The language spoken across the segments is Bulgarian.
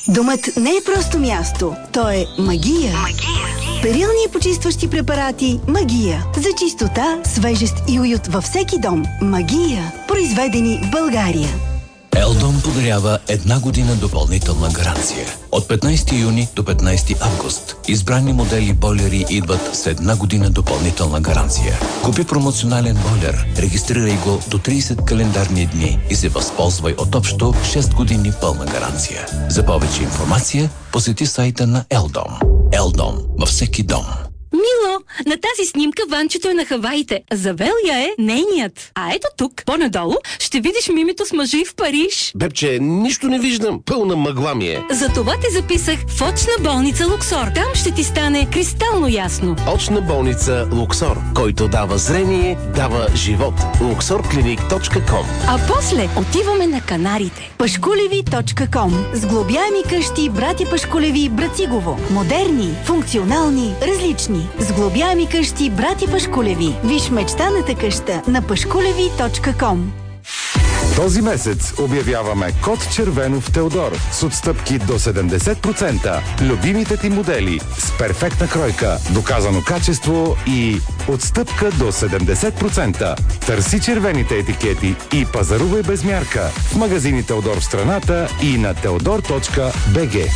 Домът не е просто място, то е магия. Перилни и почистващи препарати Магия. За чистота, свежест и уют във всеки дом. Магия. Произведени в България. Елдом подарява 1 година допълнителна гаранция. От 15 юни до 15 август. Избрани модели бойлери идват с 1 година допълнителна гаранция. Купи промоционален бойлер, регистрирай го до 30 календарни дни и се възползвай от общо 6 години пълна гаранция. За повече информация посети сайта на Елдом. Елдом във всеки дом. Мило, на тази снимка Ванчето е на Хаваите. Завелия е нейният. А ето тук, по-надолу, ще видиш мимито с мъжа и в Париж. Бебче, нищо не виждам. Пълна мъгла ми е. Затова те записах в очна болница Луксор. Там ще ти стане кристално ясно. Очна болница Луксор, който дава зрение, дава живот. luxorclinic.com. А после отиваме на Канарите. Пашкулеви.com. Сглобяеми къщи, братя Пашкулеви, Брацигово. Модерни, функционални, различни. Сглобяеми къщи, братя Пашкулеви. Виж мечтаната къща на пашкулеви.com. Този месец обявяваме код червено в Теодор с отстъпки до 70%. Любимите ти модели с перфектна кройка, доказано качество и отстъпка до 70%. Търси червените етикети и пазарувай без мярка в магазини Теодор в страната и на teodor.bg.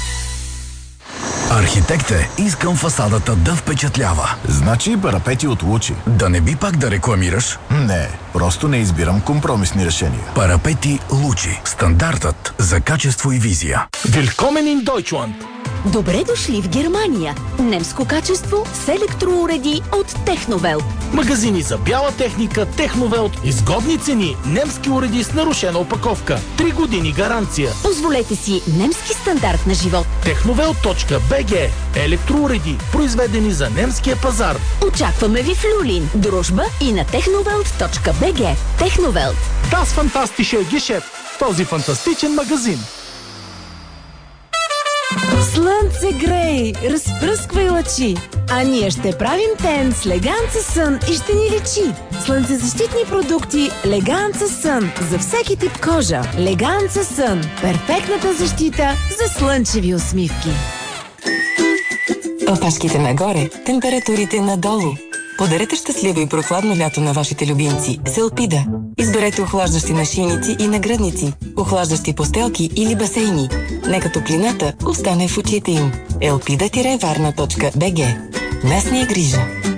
Архитекте, искам фасадата да впечатлява. Значи парапети от Лучи. Да не би пак да рекламираш? Не, просто не избирам компромисни решения. Парапети Лучи. Стандартът за качество и визия. Willkommen in Deutschland! Добре дошли в Германия. Немско качество с електроуреди от Техновелт. Магазини за бяла техника Техновелт. Изгодни цени. Немски уреди с нарушена опаковка. 3 години гаранция. Позволете си немски стандарт на живот. Technovel.bg. Електроуреди, произведени за немския пазар. Очакваме ви в Люлин, Дружба и на technovelt.bg. Техновелт. Das fantastische Geschäft. Този фантастичен магазин. Слънце грей, разпръсквай лъчи, а ние ще правим тен с Леганца Сън и ще ни лечи. Слънцезащитни продукти Леганца Сън за всеки тип кожа. Леганца Сън – перфектната защита за слънчеви усмивки. Опашките нагоре, температурите надолу. Подарете щастливо и прохладно лято на вашите любимци с Елпида. Изберете охлаждащи нашийници и нагръдници, охлаждащи постелки или басейни. Нека топлината остане в очите им. elpida-varna.bg. Нас ни е грижа.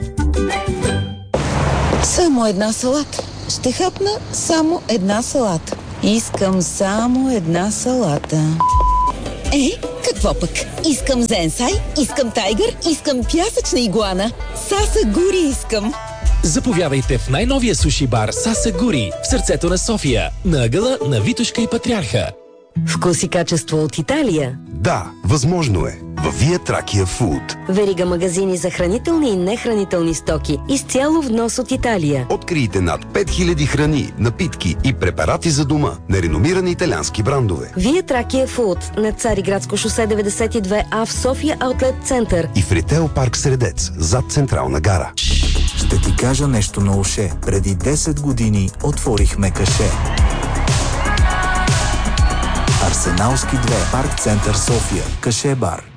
Само една салата. Ще хапна само една салата. Искам само една салата. Какво пък? Искам зенсай, искам тайгър, искам пясъчна игуана. Саса Гури искам. Заповядайте в най-новия суши бар Саса Гури в сърцето на София, на ъгъла на Витошка и Патриарха. Вкус и качество от Италия. Да, възможно е. Във Вия Тракия Фуд. Верига магазини за хранителни и нехранителни стоки. Изцяло внос от Италия. Открийте над 5000 храни, напитки и препарати за дома на реномирани италиански брандове. Вия Тракия Фуд на Цариградско шосе 92А в София Аутлет Център. И в Ритейл парк Средец, зад Централна гара. Ще ти кажа нещо на уше. Преди 10 години отворихме каше. Арсеналски 2, парк Център София, каше бар.